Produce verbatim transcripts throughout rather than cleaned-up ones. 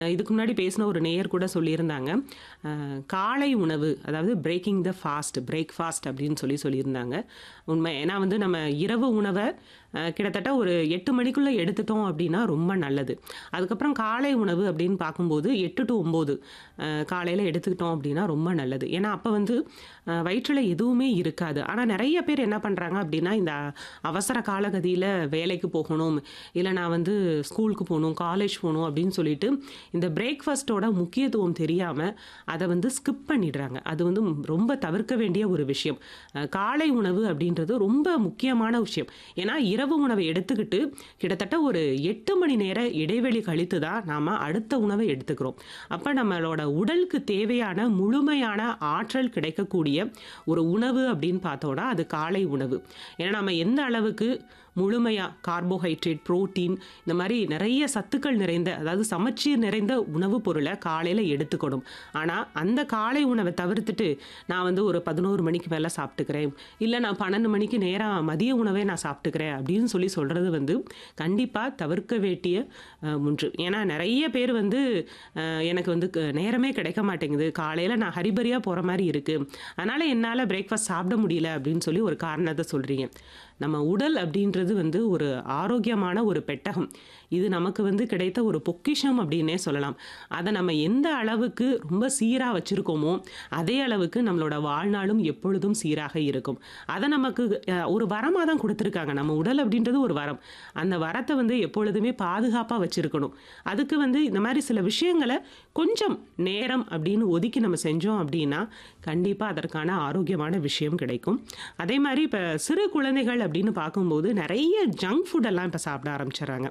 இதுக்கு முன்னாடி பேசின ஒரு நேயர் கூட சொல்லியிருந்தாங்க. அ காலை உணவு அதாவது breaking the fast, break fast அப்படின்னு சொல்லி சொல்லியிருந்தாங்க. உண்மை. ஏன்னா வந்து நம்ம இரவு உணவ அ கிட்டத்தட்ட ஒரு எட்டு மணிக்குள்ள எடுத்துட்டோம் அப்படின்னா ரொம்ப நல்லது. அதுக்கப்புறம் காலை உணவு அப்படின்னு பார்க்கும்போது எட்டு டூ ஒன்பது அ காலையில எடுத்துக்கிட்டோம் அப்படின்னா ரொம்ப நல்லது. ஏன்னா அப்ப வந்து அ வயிற்றுல எதுவுமே இருக்காது. ஆனா நெறைய பேர் என்ன பண்றாங்க அப்படின்னா, இந்த அவசர காலகதியில வேலைக்கு போகணும், இல்ல நான் வந்து ஸ்கூலுக்கு போணும், காலேஜ் போணும் அப்படின்னு சொல்லிட்டு இந்த பிரேக்ஃபாஸ்ட்டோட முக்கியத்துவம் தெரியாம அத வந்து ஸ்கிப் பண்ணிடுறாங்க. அது வந்து ரொம்ப தவிர்க்க வேண்டிய ஒரு விஷயம். அ காலை உணவு அப்படின்றது ரொம்ப முக்கியமான விஷயம். ஏன்னா இரவு உணவை எடுத்துக்கிட்டு கிட்டத்தட்ட ஒரு எட்டு மணி நேர இடைவெளி கழித்து தான் நாம அடுத்த உணவை எடுத்துக்கிறோம். அப்ப நம்மளோட உடலுக்கு தேவையான முழுமையான ஆற்றல் கிடைக்கக்கூடிய ஒரு உணவு அப்படின்னு பார்த்தோம்னா, அது காலை உணவு. ஏன்னா நம்ம எந்த அளவுக்கு முழுமையா கார்போஹைட்ரேட், புரோட்டீன் இந்த மாரி நெறைய சத்துக்கள் நிறைந்த, அதாவது சமச்சீர் நிறைந்த உணவுப் பொருள காலையில எடுத்துக்கணும். ஆனா, அந்த காலை உணவ தவிர்த்துட்டு, நான் வந்து ஒரு பதினொரு மணிக்கு மேல சாப்பிட்டுக்கிறேன். இல்ல நான் பன்னிரண்டு மணிக்கு நேரா மதிய உணவே நான் சாப்பிட்டுக்கிறேன் அப்படின்னு சொல்லி சொல்றது வந்து கண்டிப்பா தவிர்க்க வேண்டிய அ ஒன்று. ஏன்னா நெறைய பேர் வந்து அ எனக்கு வந்து க நேரமே கிடைக்க மாட்டேங்குது. காலையில நான் ஹரிபரியா போற மாரி இருக்கு. அதனால என்னால பிரேக்ஃபாஸ்ட் சாப்பிட முடியல அப்படின்னு சொல்லி ஒரு காரணத்த சொல்றீங்க. நம்ம உடல் அப்படின்றது வந்து ஒரு ஆரோக்கியமான ஒரு பெட்டகம். இது நமக்கு வந்து கிடைத்த ஒரு பொக்கிஷம் அப்படின்னே சொல்லலாம். அத நம்ம எந்த அளவுக்கு ரொம்ப சீரா வச்சிருக்கோமோ, அதே அளவுக்கு நம்மளோட வாழ்நாளும் எப்பொழுதும் சீராக இருக்கும். அத நமக்கு அ ஒரு வரமா தான் குடுத்துருக்காங்க. நம்ம உடல் அப்படின்றது ஒரு வரம். அந்த வரத்த வந்து எப்பொழுதுமே பாதுகாப்பா வச்சிருக்கணும். அதுக்கு வந்து இந்த மாரி சில விஷயங்கள கொஞ்சம் நேரம் அப்படின்னு ஒதுக்கி நம்ம செஞ்சோம் அப்படின்னா, கண்டிப்பா அதற்கான ஆரோக்கியமான விஷயம் கிடைக்கும். அதே மாரி இப்ப சிறு குழந்தைகள் அப்படின்னு பார்க்கும்போது நெறைய ஜங்க் ஃபுட் எல்லாம் இப்ப சாப்பிட ஆரம்பிச்சுடுறாங்க.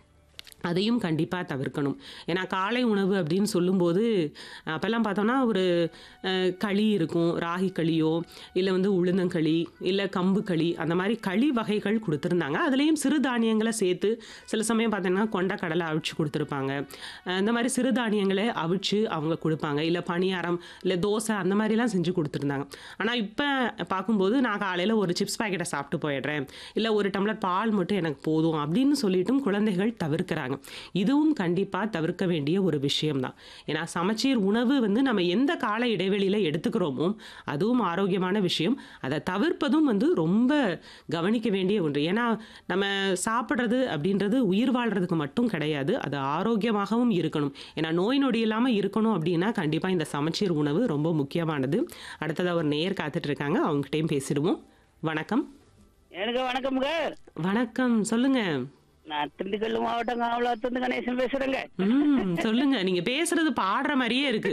அதையும் கண்டிப்பா தவிர்க்கணும். ஏன்னா காலை உணவு அப்படின்னு சொல்லும்போது, அப்பல்லாம் பார்த்தோம்னா ஒரு அ களி இருக்கும். ராகி களியோ, இல்ல வந்து உளுந்தங்களி, இல்ல கம்பு களி அந்த மாரி களி வகைகள் குடுத்திருந்தாங்க. அதுலயும் சிறுதானியங்கள சேர்த்து சில சமயம் பார்த்தீங்கன்னா, கொண்ட கடலை அவிச்சு குடுத்திருப்பாங்க. அ இந்த மாரி சிறுதானியங்கள அவிச்சு அவங்க குடுப்பாங்க. இல்ல பணியாரம், இல்ல தோசை அந்த மாரிலாம் செஞ்சு குடுத்திருந்தாங்க. ஆனா இப்ப பார்க்கும்போது, நான் காலையில ஒரு சிப்ஸ் பாக்கெட்ட சாப்பிட்டு போயிடுறேன். இல்ல ஒரு டம்ளர் பால் மட்டும் எனக்கு போதும் அப்படின்னு சொல்லிட்டும் குழந்தைகள் தவிர்க்கிறாங்க. இதுவும் கண்டிப்பா தவிர்க்க வேண்டிய ஒரு விஷயம் தான். ஏன்னா சமச்சீர் உணவு வந்து நம்ம எந்த கால இடைவெளியில எடுத்துக்கிறோமோ, அதுவும் ஆரோக்கியமான விஷயம். அத தவிர்ப்பதும் வந்து ரொம்ப கவனிக்க வேண்டிய ஒன்று. ஏன்னா நம்ம சாப்பிடுறது அப்படின்றது உயிர் வாழ்றதுக்கு மட்டும் கிடையாது. அது ஆரோக்கியமாகவும் இருக்கணும். ஏன்னா நோய் நொடி இல்லாம இருக்கணும் அப்படின்னா, கண்டிப்பா இந்த சமச்சீர் உணவு ரொம்ப முக்கியமானது. அடுத்ததா ஒரு நேயர் காத்துட்டு இருக்காங்க. அவங்ககிட்டயும் பேசிடுவோம். வணக்கம். எனக்கு வணக்கம்ங்க. வணக்கம். சொல்லுங்க. நான் திண்டுக்கல் மாவட்டம் காவலாத்துலேருந்து கணேசன் பேசுறேங்க. ம். சொல்லுங்க. நீங்க பேசுறது பாடுற மாரியே இருக்கு.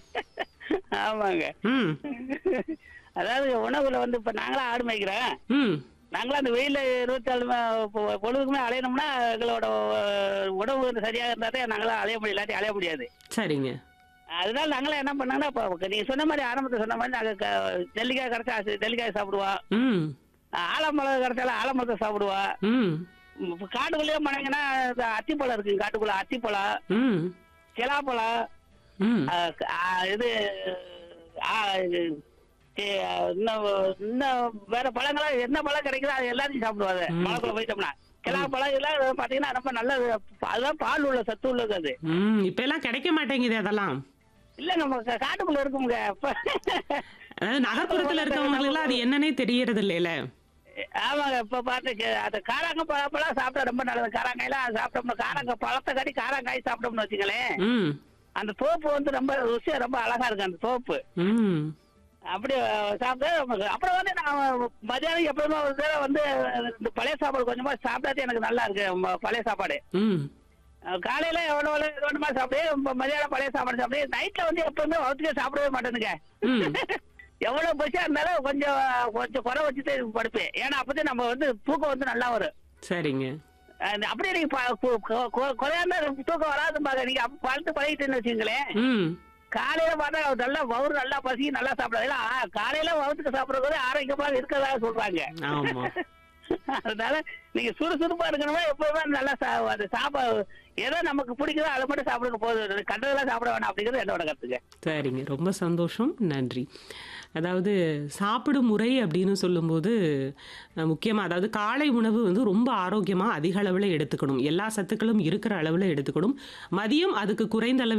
ஆமாங்க. ம். அதாவது உணவுல வந்து இப்ப நாங்களாம் ஆடு மேய்க்கிறோம். ம். நாங்களாம் அந்த வெயில்ல இருபத்தி நாலு ம பொ பொழுதுக்குமே அலையணும்னா, எங்களோட அஹ், உணவு வந்து சரியா இருந்தா தான் நாங்களாம் அலைய முடியும். இல்லாட்டி அலைய முடியாது. சரிங்க. அதனால நாங்களாம் என்ன பண்ணோம்னா, இப்ப நீங்க சொன்ன மாரி ஆரம்பத்துல சொன்ன மாரி நாங்க க நெல்லிக்காய் கிடைச்சா அது நெல்லிக்காய் சாப்பிடுவோம். ம். ஆலமரம் கிடைச்சாலும் ஆலமரத்தை சாப்பிடுவோம். ம். இப்ப காட்டுக்குள்ளேயே போனீங்கன்னா, இந்த அத்திப்பழம் இருக்குங்க காட்டுக்குள்ள. அத்திப்பழம், ம். கிலாப்பழம், ம். ஆ, க- ஆ, இது ஆ, இது, சி- இன்னும் இன்னும் வேற பழங்களா என்ன பழம் கிடைக்குதோ அது எல்லாத்தையும் சாப்பிடுவாங்க ம். மழைக்குள்ள போயிட்டோம்னா. கிலா பழம் இதெல்லாம் பாத்தீங்கன்னா ரொம்ப நல்லது. அதுதான் பால் உள்ள சத்து உள்ளது அது. ம். இப்ப எல்லாம் கிடைக்க மாட்டேங்குது அதெல்லாம். இல்ல நம்ம கா- காட்டுக்குள்ள இருக்குங்க அப்ப. அதாவது நகர்ப்புறத்துல இருக்கவங்களுக்குலாம் அது என்னன்னே தெரியறது இல்லைல. ஆமாங்க. இப்ப பாத்து அது காராங்க பழப்பெல்லாம் சாப்பிட்டா ரொம்ப நல்லது. காராங்காயெல்லாம் சாப்பிட்டோம்னா, காராங்க பழத்தை காட்டி காராங்காய் சாப்பிட்டோம்னு வச்சுங்களேன், ம். அந்த தோப்பு வந்து ரொம்ப ருசியா ரொம்ப அழகா இருக்கு அந்த தோப்பு. ம். அப்படி சாப்பிட்டு நமக்கு அப்புறம் வந்து நான் மதியானம் எப்பவுமே ஒரு தடவை வந்து இந்த பழைய சாப்பாடு கொஞ்சமா சாப்பிட்டாதே எனக்கு நல்லா இருக்கு. ம- பழைய சாப்பாடு ம். அஹ் காலையில எவ்வளவு வேணுமா சாப்பிடு, ம- மதியானம் பழைய சாப்பாடு சாப்பிடு. நைட்ல வந்து எப்பவுமே வகுத்துக்கே சாப்பிடவே மாட்டேனுங்க. ம். எவ்வளவு பசியா இருந்தாலும் கொஞ்சம் கொஞ்சம் குறை வச்சுட்டு படுப்பேன். ஏன்னா அப்பதான் நம்ம வந்து தூக்கம் வந்து நல்லா வரும். சரிங்க. அஹ் அப்படியே நீங்க ப- கு- கு- கு- குறையாம தூக்கம் வராது பாக்க. நீங்க அப்ப பழுத்து பழகிட்டுன்னு வச்சுங்களேன், ம். காலையில பார்த்தா நல்லா வவுறு நல்லா பசி நல்லா சாப்பிடாது. ஏன்னா காலையில வகுத்துக்கு சாப்பிடுறது ஆரோக்கியமா இருக்கிறதா சொல்றாங்க. ஆமா. அதனால நீங்க சுறுசுறுப்பா இருக்கணுமா எப்பவுமே நல்லா சா- அது சாப்பா ஏதோ நமக்கு பிடிக்குதோ அதை மட்டும் சாப்பிடுங்க போதும். கண்டதெல்லாம் சாப்பிட வேணாம் அப்படிங்கிறது என்னோட கருத்துங்க. சரிங்க. ரொம்ப சந்தோஷம். நன்றி. அதாவது சாப்பிடும் முறை அப்படின்னு சொல்லும்போது, அ முக்கியமா அதாவது காலை உணவு வந்து ரொம்ப ஆரோக்கியமா அதிக அளவுல எடுத்துக்கணும். எல்லா சத்துக்களும் இருக்கிற அளவுல எடுத்துக்கணும். மதியம் அதுக்கு குறைந்த அளவு